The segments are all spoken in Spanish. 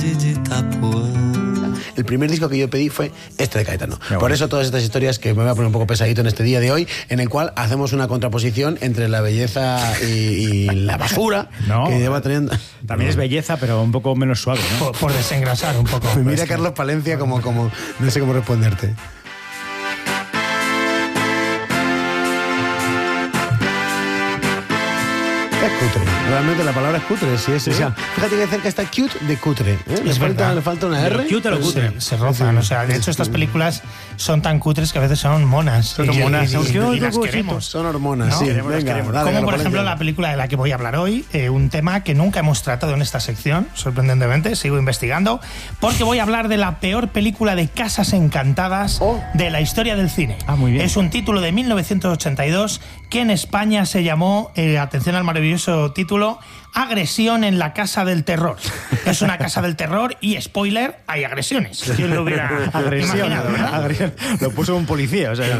El primer disco que yo pedí fue este de Caetano. Por eso todas estas historias que me voy a poner un poco pesadito en este día de hoy, en el cual hacemos una contraposición entre la belleza y la basura que lleva teniendo. También es belleza, pero un poco menos suave, ¿no? Por desengrasar un poco. Mira Carlos Palencia como no sé cómo responderte. Es cutre, realmente la palabra es cutre, sí es. Sí. O sea, fíjate que cerca está cute de cutre. Es verdad. Le falta una R. Cute o cutre. Se rozan, o sea, de hecho estas películas son tan cutres que a veces son monas. Son monas. Y las queremos. Son hormonas, ¿no? sí. Venga, dale, como por ejemplo la película de la que voy a hablar hoy, un tema que nunca hemos tratado en esta sección, sorprendentemente, sigo investigando, porque voy a hablar de la peor película de casas encantadas de la historia del cine. Muy bien. Es un título de 1982 que en España se llamó, atención al maravilloso título, Agresión en la Casa del Terror. Es una casa del terror y, spoiler, hay agresiones. ¿Quién lo hubiera imaginado, ¿verdad? Lo puso un policía, o sea,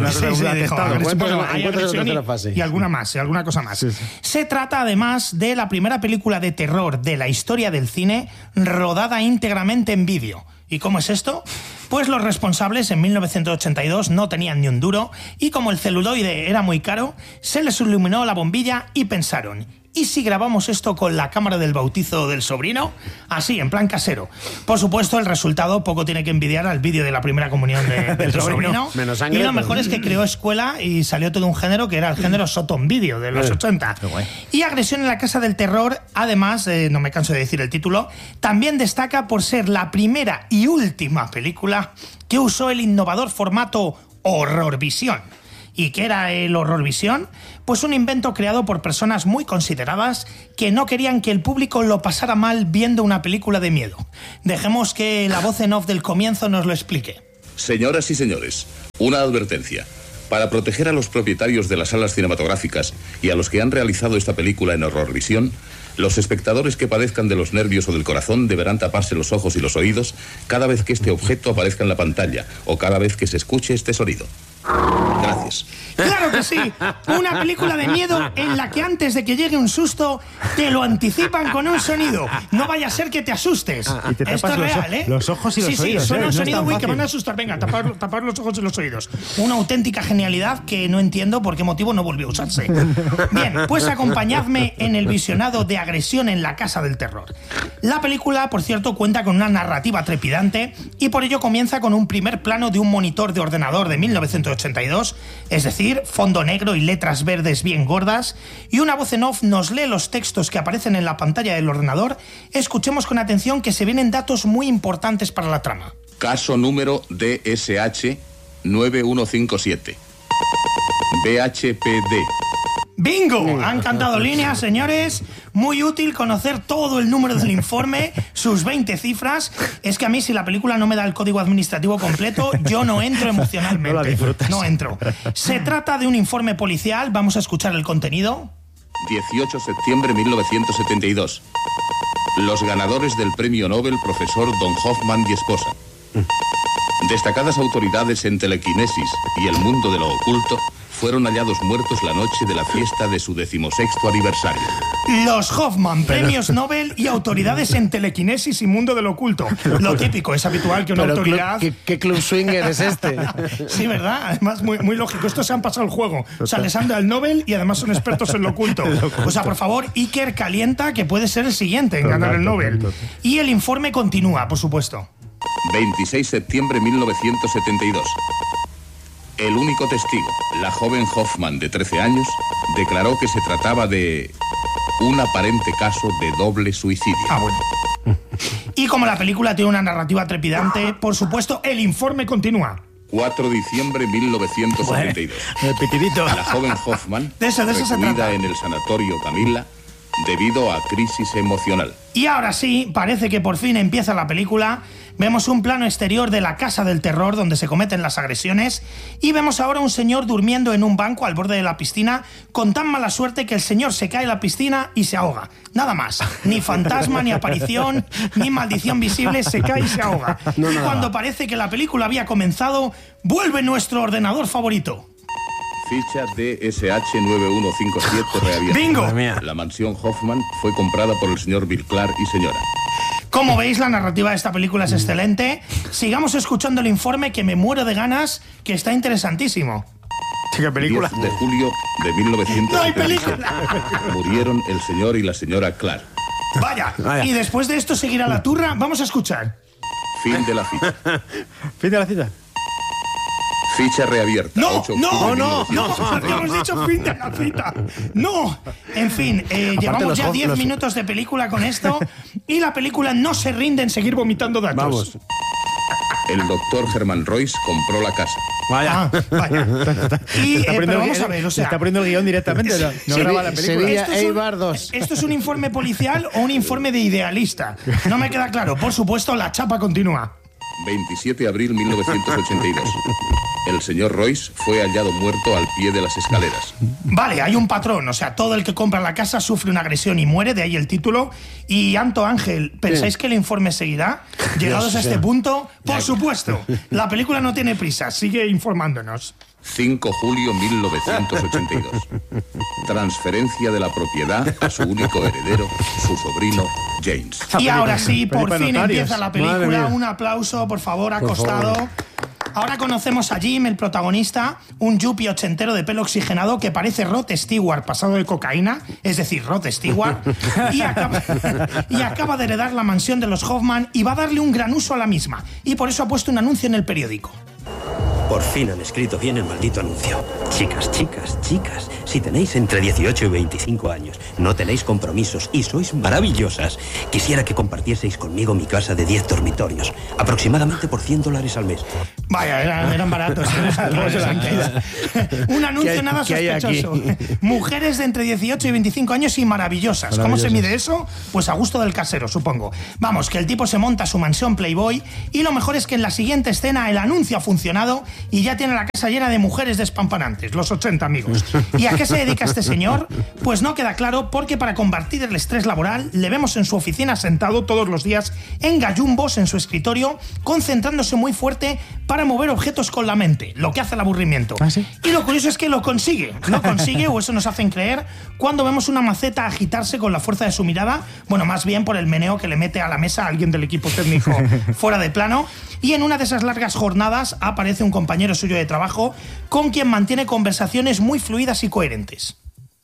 hay agresión y alguna más, y alguna cosa más. Sí. Se trata, además, de la primera película de terror de la historia del cine rodada íntegramente en vídeo. ¿Y cómo es esto? Pues los responsables en 1982 no tenían ni un duro y como el celuloide era muy caro, se les iluminó la bombilla y pensaron: ¿y si grabamos esto con la cámara del bautizo del sobrino? Así, en plan casero. Por supuesto, el resultado poco tiene que envidiar al vídeo de la primera comunión del sobrino. Menos sangre, y lo mejor es que creó escuela y salió todo un género que era el género Soton Video de los 80. Y Agresión en la Casa del Terror, además, no me canso de decir el título, también destaca por ser la primera y última película que usó el innovador formato Horrorvisión. ¿Y qué era el Horrorvisión? Pues un invento creado por personas muy consideradas que no querían que el público lo pasara mal viendo una película de miedo. Dejemos que la voz en off del comienzo nos lo explique. Señoras y señores, una advertencia. Para proteger a los propietarios de las salas cinematográficas y a los que han realizado esta película en Horrorvisión, los espectadores que padezcan de los nervios o del corazón deberán taparse los ojos y los oídos cada vez que este objeto aparezca en la pantalla o cada vez que se escuche este sonido. Gracias. ¡Claro que sí! Una película de miedo en la que antes de que llegue un susto te lo anticipan con un sonido. No vaya a ser que te asustes. Y te Esto tapas es real, ¿eh? los ojos y los oídos. Sí, suena un no sonido muy que van a asustar. Venga, tapar los ojos y los oídos. Una auténtica genialidad que no entiendo por qué motivo no volvió a usarse. Bien, pues acompañadme en el visionado de Agresión en la Casa del Terror. La película, por cierto, cuenta con una narrativa trepidante y por ello comienza con un primer plano de un monitor de ordenador de 1982, es decir, fondo negro y letras verdes bien gordas, y una voz en off nos lee los textos que aparecen en la pantalla del ordenador. Escuchemos con atención que se vienen datos muy importantes para la trama. Caso número DSH 9157. BHPD. ¡Bingo! Han cantado líneas, señores. Muy útil conocer todo el número del informe, sus 20 cifras. Es que a mí, si la película no me da el código administrativo completo, yo no entro emocionalmente. No la disfrutas. No entro. Se trata de un informe policial. Vamos a escuchar el contenido. 18 de septiembre de 1972. Los ganadores del premio Nobel profesor Don Hoffman y esposa. Destacadas autoridades en telequinesis y el mundo de lo oculto fueron hallados muertos la noche de la fiesta de su 16º aniversario. Los Hoffman, premios Nobel y autoridades en telequinesis y mundo del oculto. Lo típico, es habitual que una autoridad... ¿Qué club swinger es este? Sí, ¿verdad? Además, muy lógico. Estos se han pasado el juego. O sea, les han dado el Nobel y además son expertos en lo oculto. O sea, por favor, Iker calienta, que puede ser el siguiente en ganar el Nobel. Y el informe continúa, por supuesto. 26 de septiembre de 1972. El único testigo, la joven Hoffman de 13 años, declaró que se trataba de un aparente caso de doble suicidio. Bueno. Y como la película tiene una narrativa trepidante, por supuesto, el informe continúa. 4 de diciembre de 1972. Pitidito. La joven Hoffman, De eso se recluida trata. en el sanatorio Camila, debido a crisis emocional. Y ahora sí, parece que por fin empieza la película. Vemos un plano exterior de la Casa del Terror donde se cometen las agresiones y vemos ahora un señor durmiendo en un banco al borde de la piscina con tan mala suerte que el señor se cae en la piscina y se ahoga. Nada más. Ni fantasma, ni aparición, ni maldición visible, se cae y se ahoga. Y cuando parece que la película había comenzado, vuelve nuestro ordenador favorito. Ficha DSH 9157 reabierta. ¡Bingo! La mansión Hoffman fue comprada por el señor Bill Clark y señora. Como veis, la narrativa de esta película es excelente. Sigamos escuchando el informe, que me muero de ganas, que está interesantísimo. ¿Qué película? 10 de julio de 1977. ¡No hay película! Murieron el señor y la señora Clark. Vaya, y después de esto seguirá la turra. Vamos a escuchar. Fin de la ficha. Fin de la cita. Ficha reabierta. No, 8 de no, julio de no, 1977. habíamos dicho fin de la cita. No, en fin, llevamos los ya ojos- 10 minutos de película con esto y la película no se rinde en seguir vomitando datos. Vamos. El doctor Herman Royce compró la casa. Vaya. Ah, vaya. Y, pero vamos a ver, o sea, está poniendo el guión directamente. No graba la película. Sevilla, Esto es un- Eibar 2. ¿Esto es un informe policial o un informe de idealista? No me queda claro. Por supuesto, la chapa continúa. 27 de abril 1982. El señor Royce fue hallado muerto al pie de las escaleras. Vale, hay un patrón. O sea, todo el que compra la casa sufre una agresión y muere, de ahí el título. Y Anto Ángel, ¿pensáis que el informe seguirá? Llegados a este punto, por supuesto. La película no tiene prisa, sigue informándonos. 5 de julio 1982. Transferencia de la propiedad a su único heredero, su sobrino James. Y ahora sí, por película fin notarios. empieza la Madre película. mía. Un aplauso, por favor, acostado. Ahora conocemos a Jim, el protagonista, un yuppie ochentero de pelo oxigenado que parece Rod Stewart pasado de cocaína, es decir, Rod Stewart, y acaba de heredar la mansión de los Hoffman y va a darle un gran uso a la misma. Y por eso ha puesto un anuncio en el periódico. Por fin han escrito bien el maldito anuncio. Chicas, si tenéis entre 18 y 25 años, no tenéis compromisos y sois maravillosas, quisiera que compartieseis conmigo mi casa de 10 dormitorios, aproximadamente por $100 al mes. Vaya, eran baratos. Un anuncio nada ¿Qué hay aquí? sospechoso. Mujeres de entre 18 y 25 años y maravillosas. ¿Cómo se mide eso? Pues a gusto del casero, supongo. Vamos, que el tipo se monta su mansión Playboy y lo mejor es que en la siguiente escena el anuncio ha funcionado y ya tiene la casa llena de mujeres despampanantes, los 80 amigos. ¿Y a qué se dedica este señor? Pues no queda claro, porque para combatir el estrés laboral le vemos en su oficina sentado todos los días en gallumbos en su escritorio, concentrándose muy fuerte para mover objetos con la mente, lo que hace el aburrimiento. ¿Ah, sí? Y lo curioso es que lo consigue, o eso nos hacen creer, cuando vemos una maceta agitarse con la fuerza de su mirada, bueno, más bien por el meneo que le mete a la mesa a alguien del equipo técnico fuera de plano, y en una de esas largas jornadas aparece un compañero suyo de trabajo con quien mantiene conversaciones muy fluidas y coherentes.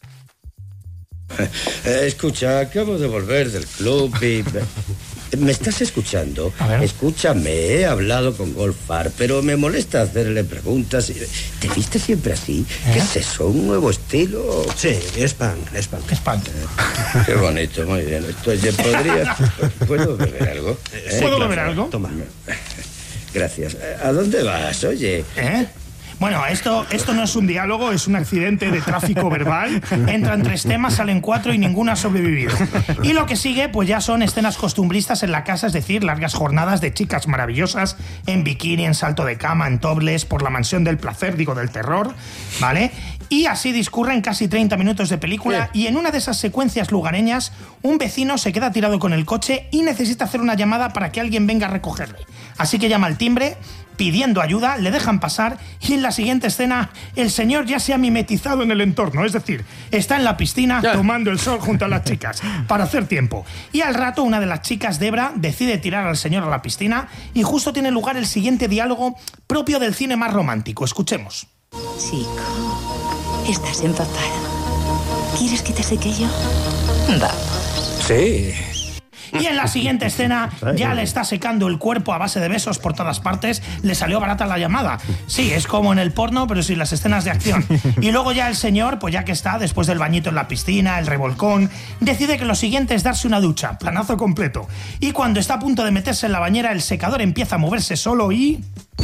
Escucha, acabo de volver del club y... ¿Me estás escuchando? A ver. Escúchame, he hablado con Golfar, pero me molesta hacerle preguntas. ¿Te viste siempre así? ¿Qué es eso? ¿Un nuevo estilo? Sí, es punk. Espanto. Qué bonito, muy bien. Entonces, ¿puedo beber algo? ¿Puedo beber algo? Toma. Gracias. ¿A dónde vas? Oye, ¿Eh? Bueno, esto no es un diálogo, es un accidente de tráfico verbal. Entran 3 temas, salen 4 y ninguno ha sobrevivido. Y lo que sigue, pues ya son escenas costumbristas en la casa, es decir, largas jornadas de chicas maravillosas en bikini, en salto de cama, en topless, por la mansión del placer, digo, del terror, ¿vale? Y así discurren casi 30 minutos de película y en una de esas secuencias lugareñas, un vecino se queda tirado con el coche y necesita hacer una llamada para que alguien venga a recogerle. Así que llama al timbre, pidiendo ayuda, le dejan pasar y en la siguiente escena el señor ya se ha mimetizado en el entorno, es decir, está en la piscina tomando el sol junto a las chicas para hacer tiempo. Y al rato una de las chicas, Debra, decide tirar al señor a la piscina y justo tiene lugar el siguiente diálogo propio del cine más romántico. Escuchemos. Chico, estás empapada. ¿Quieres que te seque yo? Vamos. sí. Y en la siguiente escena ya le está secando el cuerpo a base de besos por todas partes. Le salió barata la llamada. Sí, es como en el porno, pero sin las escenas de acción. Y luego ya el señor, pues ya que está, después del bañito en la piscina, el revolcón, decide que lo siguiente es darse una ducha, planazo completo. Y cuando está a punto de meterse en la bañera, el secador empieza a moverse solo y...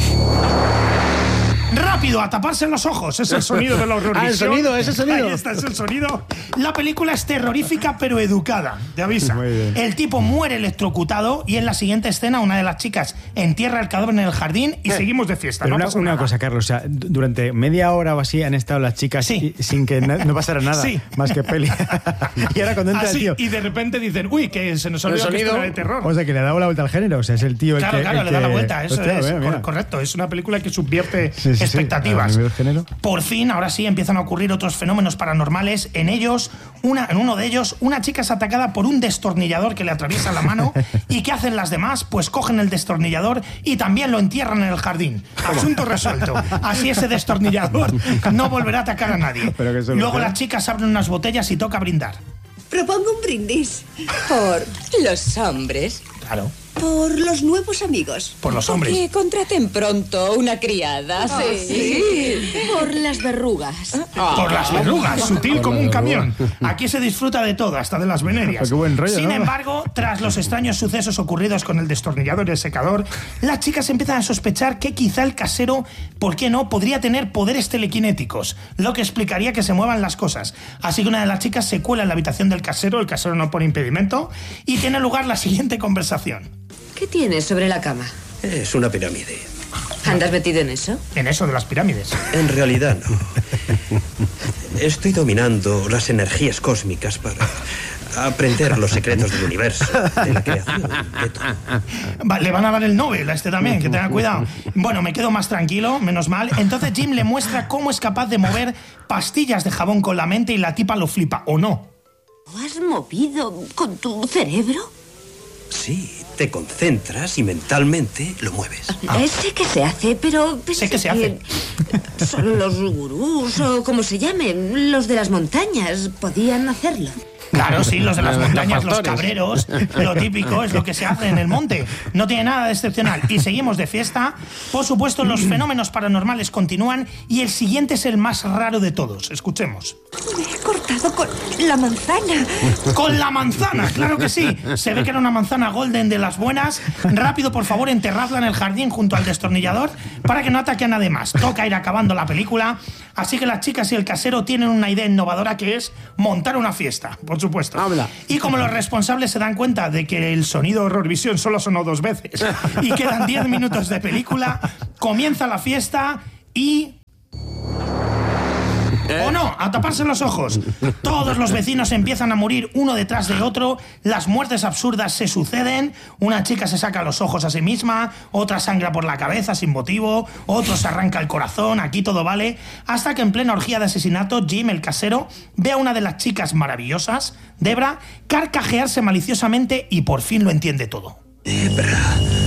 ¡Rápido! ¡A taparse los ojos! Es el sonido de la horrorvisión. El sonido, es el sonido. Ahí está, es el sonido. La película es terrorífica pero educada. Te avisa. Muy bien. El tipo muere electrocutado y en la siguiente escena una de las chicas entierra el cadáver en el jardín y seguimos de fiesta. Pero no pasa una nada. cosa, Carlos, o sea, durante media hora o así han estado las chicas Sí. sin que no pasara nada, Sí. más que peli. Y ahora cuando entra el Así, tío... y de repente dicen, uy, que se nos olvidó que esto era de terror. O sea, que le ha dado la vuelta al género, o sea, es el tío Claro, el que... claro, el le da la que- vuelta, eso Hostia, es. mira, mira. Correcto, es una película que subvierte Sí, sí. expectativas. ¿A nivel género? Por fin, ahora sí, empiezan a ocurrir otros fenómenos paranormales. En uno de ellos, una chica es atacada por un destornillador que le atraviesa la mano. ¿Y qué hacen las demás? Pues cogen el destornillador y también lo entierran en el jardín. Asunto resuelto. Así ese destornillador no volverá a atacar a nadie. Luego las chicas abren unas botellas y toca brindar. Propongo un brindis por los hombres. Claro. Por los nuevos amigos. Por los hombres. Que contraten pronto una criada. Sí. Por las verrugas. Por las verrugas, sutil como un camión. Aquí se disfruta de todo, hasta de las venerias. Qué buen rollo, Sin ¿no? embargo, tras los extraños sucesos ocurridos con el destornillador y el secador, las chicas empiezan a sospechar que quizá el casero, ¿por qué no?, podría tener poderes telequinéticos, lo que explicaría que se muevan las cosas. Así que una de las chicas se cuela en la habitación del casero, el casero no pone impedimento, y tiene lugar la siguiente conversación. ¿Qué tienes sobre la cama? Es una pirámide. ¿Andas metido en eso? En eso de las pirámides. En realidad no. Estoy dominando las energías cósmicas para aprender los secretos del universo, de la creación, de todo. Le van a dar el Nobel a este también, que tenga cuidado. Bueno, me quedo más tranquilo, menos mal. Entonces Jim le muestra cómo es capaz de mover pastillas de jabón con la mente y la tipa lo flipa, ¿o no? ¿Lo has movido con tu cerebro? Sí, te concentras y mentalmente lo mueves. Sé que se hace, pero... Sé que se hace. Solo los gurús, o como se llamen, los de las montañas, podían hacerlo. Claro, sí, los de las montañas, los cabreros, lo típico es lo que se hace en el monte. No tiene nada de excepcional. Y seguimos de fiesta. Por supuesto, los fenómenos paranormales continúan y el siguiente es el más raro de todos. Escuchemos. Me he cortado con la manzana. ¡Con la manzana! ¡Claro que sí! Se ve que era una manzana golden de las buenas. Rápido, por favor, enterradla en el jardín junto al destornillador para que no ataque a nadie más. Toca ir acabando la película. Así que las chicas y el casero tienen una idea innovadora que es montar una fiesta, por supuesto. Habla. Y como los responsables se dan cuenta de que el sonido Horrorvisión solo sonó 2 veces y quedan 10 minutos de película, comienza la fiesta y... ¡O no! ¡A taparse los ojos! Todos los vecinos empiezan a morir uno detrás de otro, las muertes absurdas se suceden, una chica se saca los ojos a sí misma, otra sangra por la cabeza sin motivo, otro se arranca el corazón, aquí todo vale, hasta que en plena orgía de asesinato, Jim, el casero, ve a una de las chicas maravillosas, Debra, carcajearse maliciosamente y por fin lo entiende todo. Debra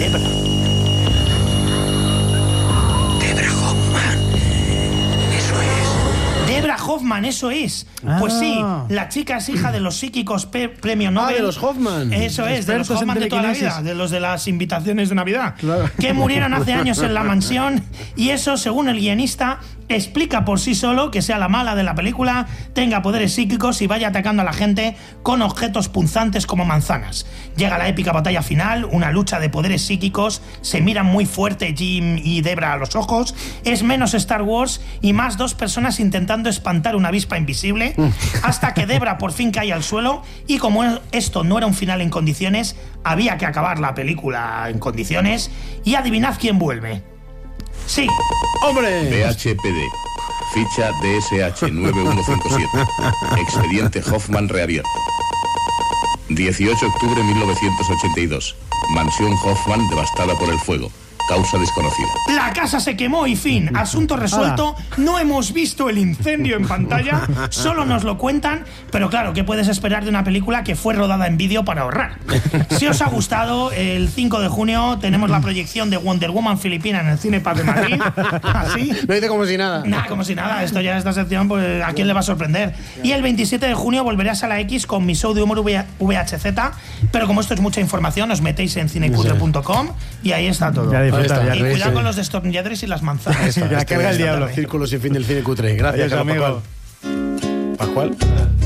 Hoffman, eso es. Pues sí, la chica es hija de los psíquicos premio Nobel. De los Hoffman. Eso es, de los Hoffman de toda la vida, de los de las invitaciones de Navidad. Claro. Que murieron hace años en la mansión. Y eso, según el guionista, explica por sí solo que sea la mala de la película, tenga poderes psíquicos y vaya atacando a la gente con objetos punzantes como manzanas. Llega la épica batalla final, una lucha de poderes psíquicos, se miran muy fuerte Jim y Debra a los ojos, es menos Star Wars y más 2 personas intentando espantar una avispa invisible, hasta que Debra por fin cae al suelo y como esto no era un final en condiciones, había que acabar la película en condiciones y adivinad quién vuelve. Sí. ¡Hombre! PHPD. Ficha DSH 9157. Expediente Hoffman reabierto. 18 de octubre de 1982. Mansión Hoffman devastada por el fuego. Causa desconocida. La casa se quemó y fin. Asunto resuelto. No hemos visto el incendio en pantalla, solo nos lo cuentan, pero claro, ¿qué puedes esperar de una película que fue rodada en vídeo para ahorrar? Si os ha gustado, el 5 de junio tenemos la proyección de Wonder Woman filipina en el Cinepark de Madrid. Así. No dice como si nada. Nada, como si nada. Esto ya, esta sección, pues, ¿a quién le va a sorprender? Y el 27 de junio volverás a la X con mi show de humor VHZ, pero como esto es mucha información, os metéis en cinecutre.com y ahí está todo. Y cuidado con los destornilladores y las manzanas. La carga el diablo. Círculo sin fin del cine cutre. Gracias, amigo. Pascual.